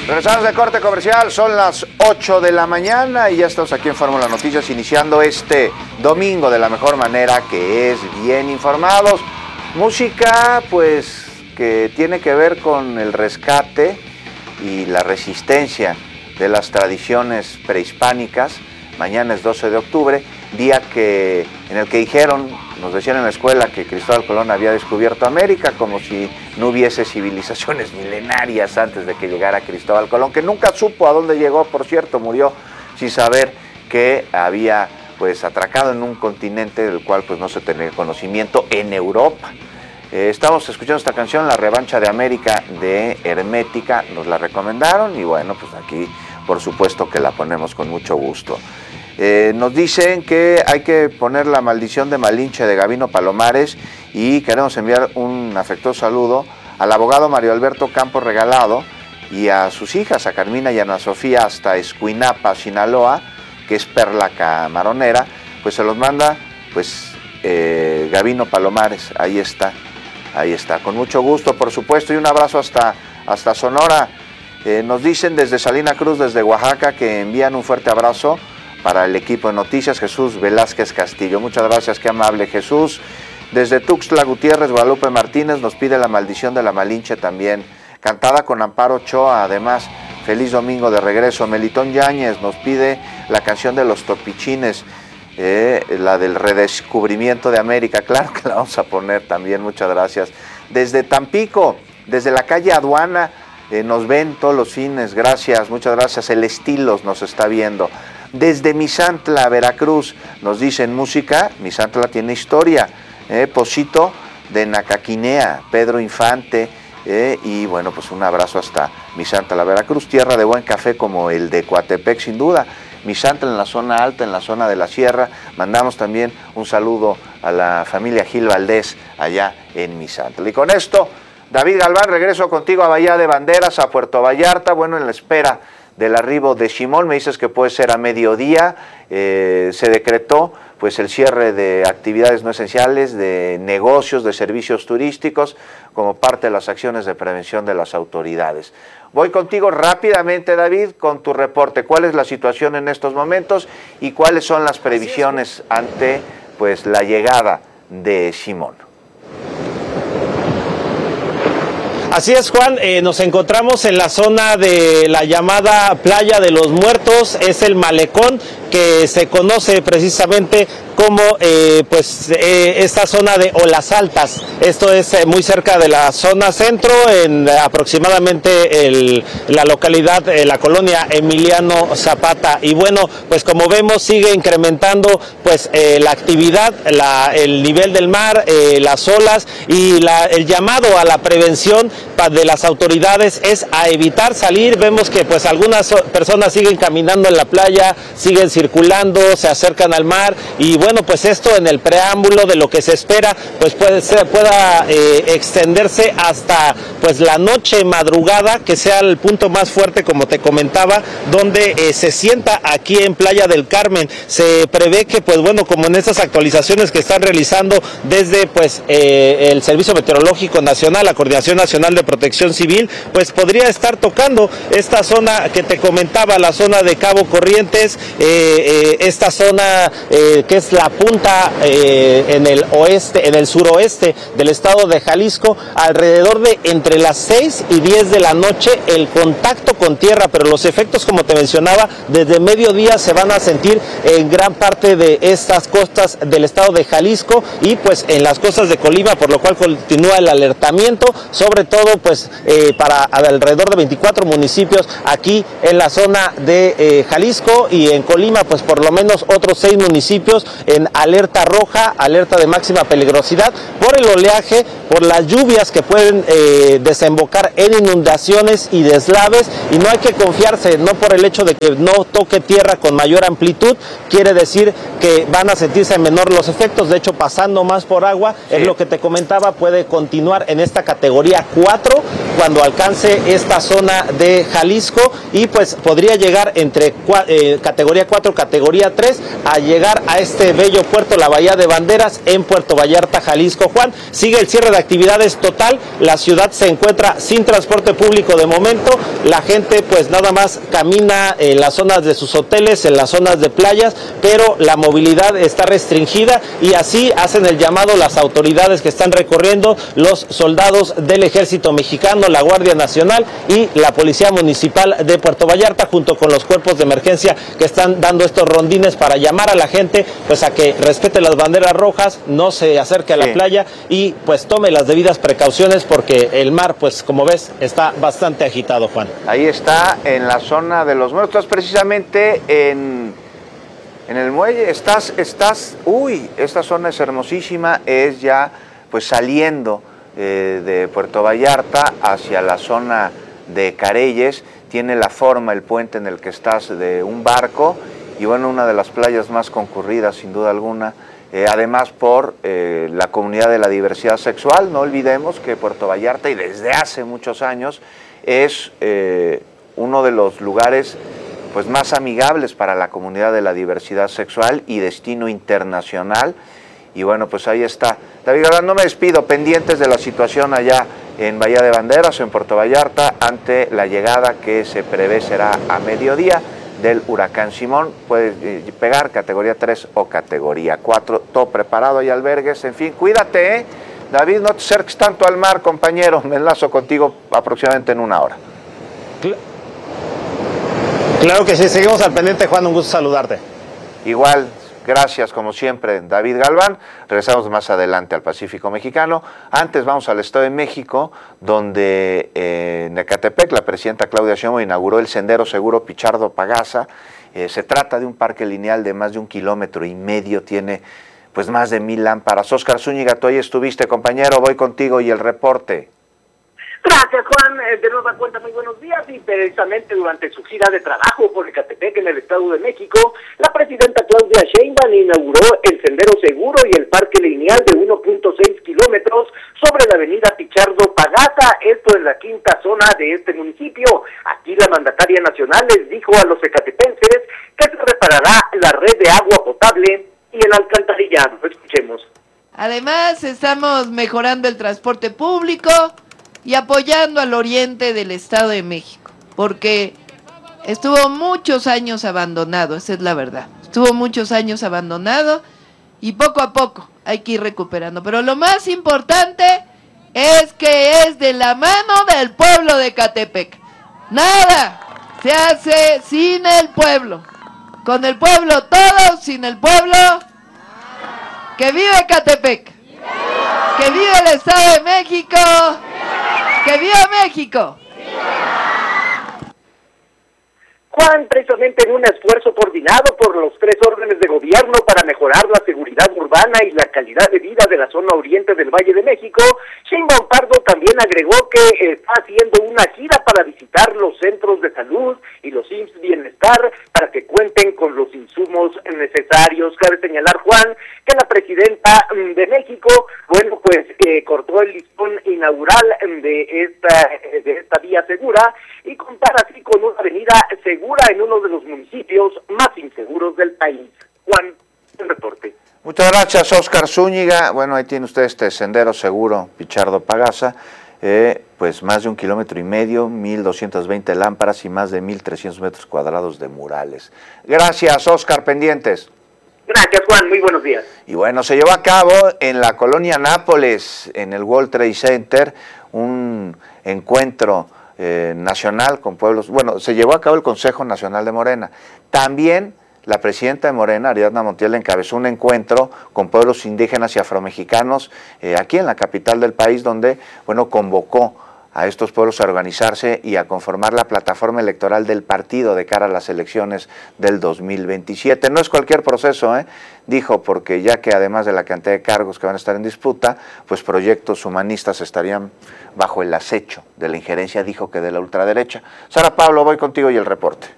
Regresamos de corte comercial, son las 8 de la mañana y ya estamos aquí en Fórmula Noticias iniciando este domingo de la mejor manera, que es bien informados. Música pues que tiene que ver con el rescate y la resistencia de las tradiciones prehispánicas. Mañana es 12 de octubre, día en el que nos decían en la escuela que Cristóbal Colón había descubierto América, como si no hubiese civilizaciones milenarias antes de que llegara Cristóbal Colón, que nunca supo a dónde llegó, por cierto, murió sin saber que había pues atracado en un continente del cual pues no se tenía conocimiento, en Europa. Estamos escuchando esta canción, La Revancha de América, de Hermética, nos la recomendaron y bueno, pues aquí por supuesto que la ponemos con mucho gusto. Nos dicen que hay que poner La Maldición de Malinche de Gabino Palomares y queremos enviar un afectuoso saludo al abogado Mario Alberto Campos Regalado y a sus hijas, a Carmina y Ana Sofía, hasta Escuinapa, Sinaloa, que es Perla Camaronera, pues se los manda pues Gabino Palomares, ahí está, con mucho gusto por supuesto, y un abrazo hasta Sonora. Nos dicen desde Salina Cruz, desde Oaxaca, que envían un fuerte abrazo para el equipo de noticias, Jesús Velázquez Castillo. Muchas gracias, qué amable Jesús. Desde Tuxtla Gutiérrez, Guadalupe Martínez nos pide La Maldición de la Malinche también, cantada con Amparo Ochoa, además, feliz domingo de regreso. Melitón Yáñez nos pide la canción de Los Topichines, la del redescubrimiento de América, claro que la vamos a poner también, muchas gracias. Desde Tampico, desde la calle Aduana, nos ven todos los fines, gracias, muchas gracias. El Estilos nos está viendo. Desde Misantla, Veracruz, nos dicen música, Misantla tiene historia. Posito de Nacaquinea, Pedro Infante, y bueno, pues un abrazo hasta Misantla, Veracruz, tierra de buen café como el de Coatepec, sin duda. Misantla en la zona alta, en la zona de la sierra. Mandamos también un saludo a la familia Gil Valdés allá en Misantla. Y con esto, David Galván, regreso contigo a Bahía de Banderas, a Puerto Vallarta, bueno, en la espera del arribo de Shimon. Me dices que puede ser a mediodía. Se decretó pues el cierre de actividades no esenciales, de negocios, de servicios turísticos, como parte de las acciones de prevención de las autoridades. Voy contigo rápidamente, David, con tu reporte. ¿Cuál es la situación en estos momentos y cuáles son las previsiones ante pues la llegada de Shimon? Así es, Juan, nos encontramos en la zona de la llamada Playa de los Muertos, es el malecón que se conoce precisamente como esta zona de Olas Altas. Esto es muy cerca de la zona centro, en aproximadamente la localidad, la colonia Emiliano Zapata. Y bueno, pues como vemos sigue incrementando pues la actividad, el nivel del mar, las olas, y el llamado a la prevención de las autoridades es a evitar salir. Vemos que pues algunas personas siguen caminando en la playa, siguen circulando, se acercan al mar, y bueno, pues esto en el preámbulo de lo que se espera pues pueda extenderse hasta pues la noche, madrugada, que sea el punto más fuerte, como te comentaba, donde se sienta aquí en Playa del Carmen. Se prevé que pues bueno, como en estas actualizaciones que están realizando desde pues el Servicio Meteorológico Nacional, la Coordinación Nacional de Protección Civil, pues podría estar tocando esta zona que te comentaba, la zona de Cabo Corrientes, esta zona que es la punta en el suroeste del estado de Jalisco, alrededor de entre las 6 y 10 de la noche el contacto con tierra, pero los efectos, como te mencionaba, desde mediodía se van a sentir en gran parte de estas costas del estado de Jalisco y pues en las costas de Colima, por lo cual continúa el alertamiento, sobre todo pues para alrededor de 24 municipios aquí en la zona de Jalisco, y en Colima pues por lo menos otros 6 municipios en alerta roja, alerta de máxima peligrosidad por el oleaje, por las lluvias que pueden desembocar en inundaciones y deslaves. Y no hay que confiarse, no por el hecho de que no toque tierra con mayor amplitud, quiere decir que van a sentirse menor los efectos. De hecho, pasando más por agua, sí, es lo que te comentaba, puede continuar en esta categoría 4 cuando alcance esta zona de Jalisco, y pues podría llegar entre categoría 4 metro categoría 3 a llegar a este bello puerto, la Bahía de Banderas, en Puerto Vallarta, Jalisco. Juan, sigue el cierre de actividades total, la ciudad se encuentra sin transporte público de momento, la gente pues nada más camina en las zonas de sus hoteles, en las zonas de playas, pero la movilidad está restringida y así hacen el llamado las autoridades que están recorriendo, los soldados del Ejército Mexicano, la Guardia Nacional y la Policía Municipal de Puerto Vallarta, junto con los cuerpos de emergencia que están dando estos rondines para llamar a la gente pues a que respete las banderas rojas, no se acerque a la playa y pues tome las debidas precauciones porque el mar pues como ves está bastante agitado, Juan. Ahí está en la zona de los muertos, precisamente en el muelle, esta zona es hermosísima, es ya pues saliendo de Puerto Vallarta hacia la zona de Careyes, tiene la forma, el puente en el que estás, de un barco, y bueno, una de las playas más concurridas sin duda alguna, además por la comunidad de la diversidad sexual. No olvidemos que Puerto Vallarta, y desde hace muchos años, es uno de los lugares pues más amigables para la comunidad de la diversidad sexual y destino internacional. Y bueno, pues ahí está. David Galván, no me despido, pendientes de la situación allá en Bahía de Banderas, en Puerto Vallarta, ante la llegada que se prevé será a mediodía del huracán Simón. Puede pegar categoría 3 o categoría 4, todo preparado, hay albergues, en fin, cuídate, David, no te acerques tanto al mar, compañero, me enlazo contigo aproximadamente en una hora. Claro que sí, seguimos al pendiente, Juan, un gusto saludarte. Igual, gracias como siempre, David Galván. Regresamos más adelante al Pacífico Mexicano. Antes vamos al Estado de México, donde en Ecatepec la presidenta Claudia Sheinbaum inauguró el Sendero Seguro Pichardo Pagasa. Se trata de un parque lineal de más de 1,5 kilómetros, tiene pues más de 1,000 lámparas. Óscar Zúñiga, tú ahí estuviste, compañero, voy contigo y el reporte. Gracias, Juan. De nueva cuenta, muy buenos días. Y precisamente durante su gira de trabajo por Ecatepec, en el Estado de México, la presidenta Claudia Sheinbaum inauguró el Sendero Seguro y el parque lineal de 1.6 kilómetros sobre la avenida Pichardo Pagasa, esto en la quinta zona de este municipio. Aquí la mandataria nacional les dijo a los ecatepenses que se reparará la red de agua potable y el alcantarillado. Escuchemos. Además, estamos mejorando el transporte público y apoyando al oriente del Estado de México, porque estuvo muchos años abandonado, esa es la verdad. Estuvo muchos años abandonado y poco a poco hay que ir recuperando. Pero lo más importante es que es de la mano del pueblo de Ecatepec. Nada se hace sin el pueblo. Con el pueblo todo, sin el pueblo. ¡Que vive Ecatepec! ¡Que vive el Estado de México! ¡Que viva México! Juan, precisamente en un esfuerzo coordinado por los 3 órdenes de gobierno para mejorar la seguridad urbana y la calidad de vida de la zona oriente del Valle de México, Sheinbaum Pardo también agregó que está haciendo una gira para visitar los centros de salud y los IMSS Bienestar para que cuenten con los insumos necesarios. Cabe señalar, Juan, que la presidenta de México, bueno, pues cortó el listón inaugural de esta vía segura y contar así con una avenida segura en uno de los municipios más inseguros del país. Juan, el reporte. Muchas gracias, Óscar Zúñiga. Bueno, ahí tiene usted este Sendero Seguro Pichardo Pagasa, pues más de 1,5 kilómetros, 1,220 lámparas y más de 1,300 metros cuadrados de murales. Gracias, Óscar, pendientes. Gracias, Juan, muy buenos días. Y bueno, se llevó a cabo en la colonia Nápoles, en el World Trade Center, un encuentro nacional con pueblos. Bueno, se llevó a cabo el Consejo Nacional de Morena. También la presidenta de Morena, Ariadna Montiel, encabezó un encuentro con pueblos indígenas y afromexicanos aquí en la capital del país, donde, bueno, convocó a estos pueblos a organizarse y a conformar la plataforma electoral del partido de cara a las elecciones del 2027. No es cualquier proceso, dijo, porque ya que además de la cantidad de cargos que van a estar en disputa, pues proyectos humanistas estarían bajo el acecho de la injerencia, dijo que de la ultraderecha. Sara Pablo, voy contigo y el reporte.